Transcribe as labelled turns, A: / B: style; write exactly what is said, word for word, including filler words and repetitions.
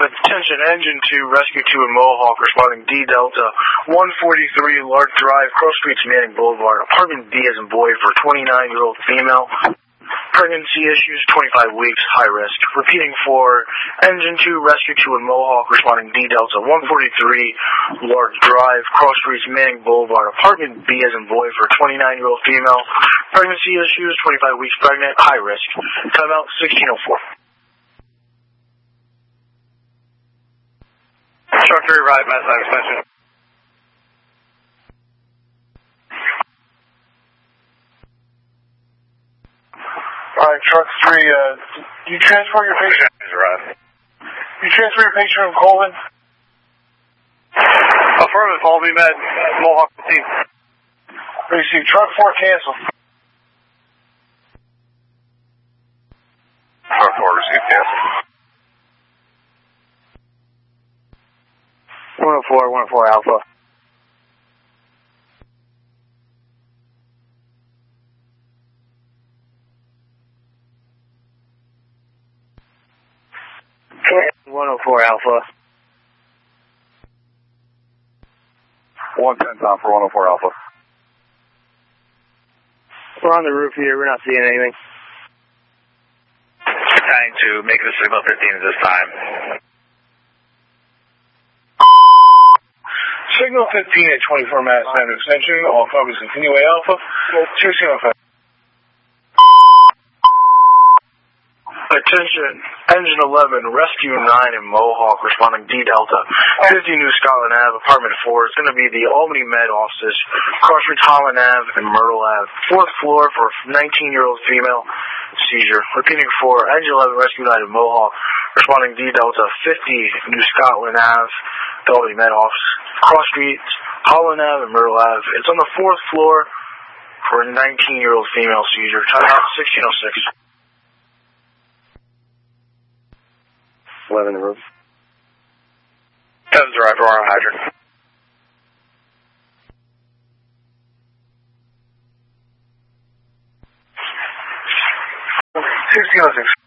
A: Attention, Engine two, Rescue two in Mohawk, responding D Delta, one forty-three Lark Drive, Cross Streets, Manning Boulevard, apartment B as in boy for twenty-nine-year-old female. Pregnancy issues, twenty-five weeks, high risk. Repeating for Engine two, Rescue two in Mohawk, responding D Delta, one forty-three Lark Drive, Cross Streets, Manning Boulevard, apartment B as in boy for twenty-nine-year-old female. Pregnancy issues, twenty-five weeks pregnant, high risk. Timeout sixteen oh four.
B: Truck three, right, Mass nine extension.
A: Alright, Truck three, uh, you transfer your patient?
B: Right.
A: You transfer your patient from Colvin?
B: Affirmative, follow me, Med. Mohawk team.
A: Receive, Truck four cancel.
B: Truck four, receive, cancel.
C: one oh four, one oh four Alpha. one oh four Alpha.
B: one ten Tom for one oh four Alpha.
C: We're on the roof here, we're not seeing anything.
B: Trying to make the signal fifteen at this time.
A: Signal fifteen at twenty-four Mass nine extension, all focus continue Alpha, sixteen oh five. Attention, Engine eleven, Rescue nine in Mohawk, responding D Delta, fifty New Scotland Avenue, apartment four. It's going to be the Albany Med offices, Cross Streets, Holland Avenue, and Myrtle Avenue. Fourth floor for nineteen-year-old female, seizure. Repeating for Engine eleven, Rescue nine in Mohawk, responding D Delta, fifty New Scotland Avenue, the Albany Med office, Cross Streets, Holland Avenue, and Myrtle Avenue. It's on the fourth floor for a nineteen-year-old female, seizure. Timeout sixteen oh six.
C: eleven in the roof.
B: Seven's arrived, we're on hydrant.
A: sixteen oh six.